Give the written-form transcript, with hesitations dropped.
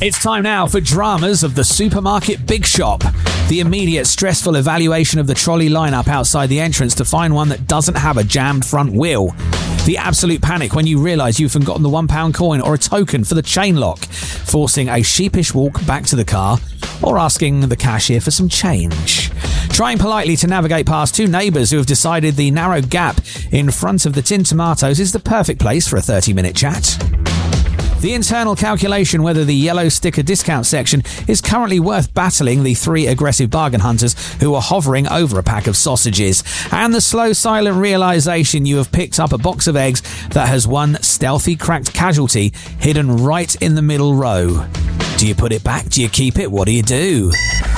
It's time now for dramas of the supermarket big shop. The immediate stressful evaluation of the trolley lineup outside the entrance to find one that doesn't have a jammed front wheel. The absolute panic when you realise you've forgotten the £1 coin or a token for the chain lock, forcing a sheepish walk back to the car or asking the cashier for some change. Trying politely to navigate past two neighbours who have decided the narrow gap in front of the tin tomatoes is the perfect place for a 30-minute chat. The internal calculation whether the yellow sticker discount section is currently worth battling the three aggressive bargain hunters who are hovering over a pack of sausages. And the slow, silent realisation you have picked up a box of eggs that has one stealthy cracked casualty hidden right in the middle row. Do you put it back? Do you keep it? What do you do?